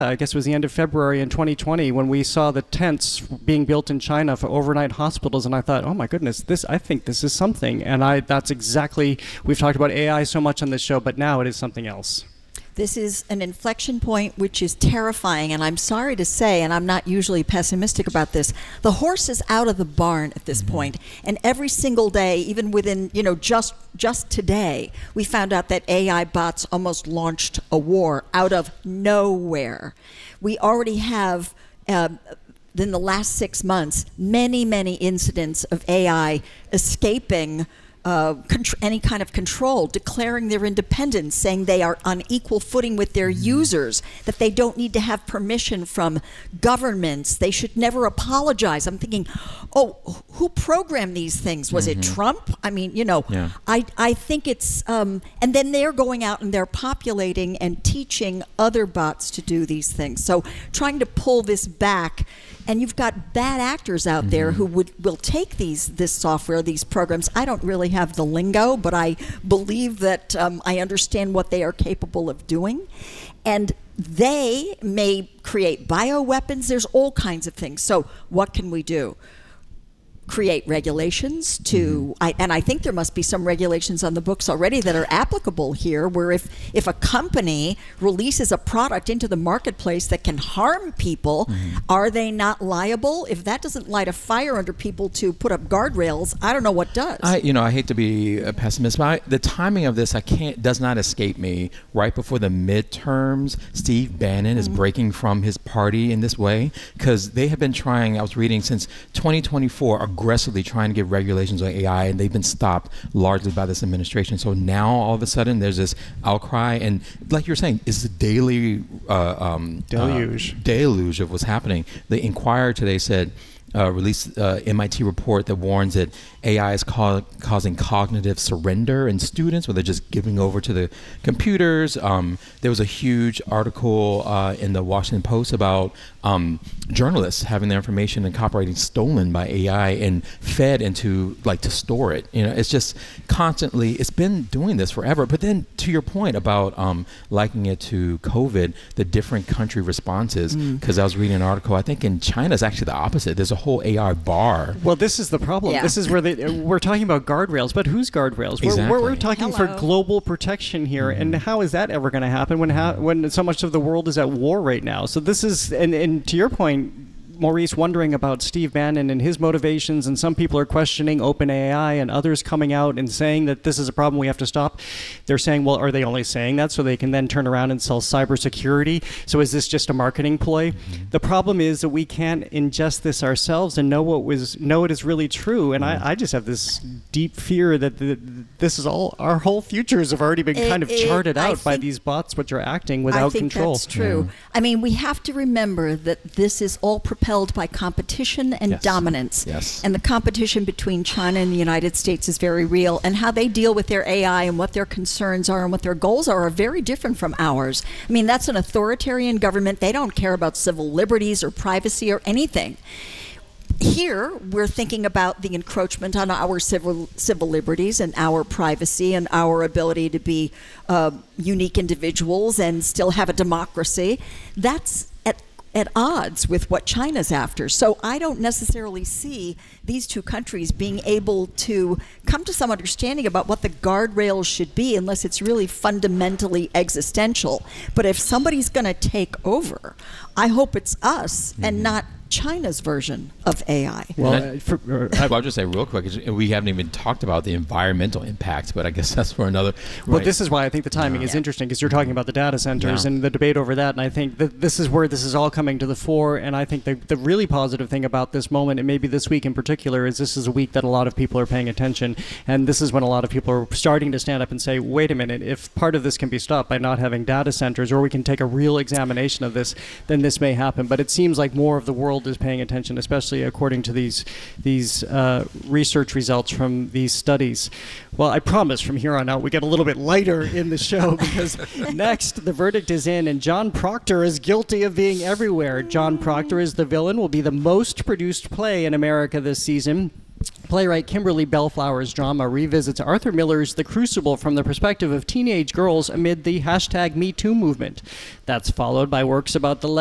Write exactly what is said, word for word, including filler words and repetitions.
I guess it was the end of February in twenty twenty when we saw the tents being built in China for overnight hospitals, and I thought, oh my goodness, this I think this is something. And I that's exactly, we've talked about A I so much on this show, but now it is something else. This is an inflection point which is terrifying, and I'm sorry to say, and I'm not usually pessimistic about this, the horse is out of the barn at this point. And every single day, even within, you know, just just today, we found out that A I bots almost launched a war out of nowhere. We already have, uh, in the last six months, many, many incidents of A I escaping Uh, contr- any kind of control, declaring their independence, saying they are on equal footing with their users, that they don't need to have permission from governments, they should never apologize. I'm thinking, oh, who programmed these things? Was mm-hmm. it Trump? I mean, you know, yeah. I, I think it's, um, and then they're going out and they're populating and teaching other bots to do these things. So trying to pull this back. And you've got bad actors out mm-hmm. there who would will take these this software, these programs. I don't really have the lingo, but I believe that um, I understand what they are capable of doing. And they may create bioweapons. There's all kinds of things. So what can we do? Create regulations to, mm-hmm. I, and I think there must be some regulations on the books already that are applicable here, where if, if a company releases a product into the marketplace that can harm people, mm-hmm. are they not liable? If that doesn't light a fire under people to put up guardrails, I don't know what does. I, you know, I hate to be a pessimist, but I, the timing of this, I can't, does not escape me. Right before the midterms, Steve Bannon mm-hmm. is breaking from his party in this way, because they have been trying, I was reading since twenty twenty-four, aggressively trying to get regulations on A I, and they've been stopped largely by this administration. So now all of a sudden there's this outcry, and like you're saying, it's a daily uh, um, deluge. Uh, deluge of what's happening. The Inquirer today said, uh, released uh, M I T report that warns that A I is ca- causing cognitive surrender in students, where they're just giving over to the computers. Um, there was a huge article uh, in the Washington Post about um, journalists having their information and copywriting stolen by A I and fed into, like, to store it. You know, it's just constantly, it's been doing this forever. But then to your point about um, likening it to COVID, the different country responses, because mm. I was reading an article, I think in China it's actually the opposite. There's a whole A I bar. Well, this is the problem. Yeah. This is where they, we're talking about guardrails, but whose guardrails? Exactly. We're, we're, we're talking Hello. for global protection here, mm-hmm. and how is that ever going to happen when ha- when so much of the world is at war right now? So this is, and, and to your point, Maurice, wondering about Steve Bannon and his motivations, and some people are questioning OpenAI, and others coming out and saying that this is a problem we have to stop. They're saying, well, are they only saying that so they can then turn around and sell cybersecurity? So is this just a marketing ploy? Mm-hmm. The problem is that we can't ingest this ourselves and know what was know it is really true. And mm-hmm. I, I just have this deep fear that the, this is all, our whole futures have already been it, kind of it, charted I out by these bots which are acting without I think control. That's true. Yeah. I mean, we have to remember that this is all propelled by competition and yes. dominance. Yes. And the competition between China and the United States is very real, and how they deal with their A I and what their concerns are and what their goals are are very different from ours. I mean, that's an authoritarian government. They don't care about civil liberties or privacy or anything. Here, we're thinking about the encroachment on our civil civil liberties and our privacy and our ability to be uh, unique individuals and still have a democracy. That's at at odds with what China's after. So I don't necessarily see these two countries being able to come to some understanding about what the guardrails should be unless it's really fundamentally existential. But if somebody's going to take over, I hope it's us mm-hmm. and not China's version of A I. Well, uh, for, uh, I'll just say real quick, we haven't even talked about the environmental impacts, but I guess that's for another. Well, right. this is why I think the timing yeah. is interesting, because you're talking about the data centers yeah. and the debate over that, and I think that this is where this is all coming to the fore, and I think the, the really positive thing about this moment, and maybe this week in particular, is this is a week that a lot of people are paying attention, and this is when a lot of people are starting to stand up and say, wait a minute, if part of this can be stopped by not having data centers, or we can take a real examination of this, then this may happen. But it seems like more of the world is paying attention, especially according to these these uh, research results from these studies. Well, I promise from here on out we get a little bit lighter in the show, because next the verdict is in and John Proctor is guilty of being everywhere. John Proctor is the villain, will be the most produced play in America this season. Playwright Kimberly Bellflower's drama revisits Arthur Miller's The Crucible from the perspective of teenage girls amid the hashtag Me Too movement. That's followed by works about the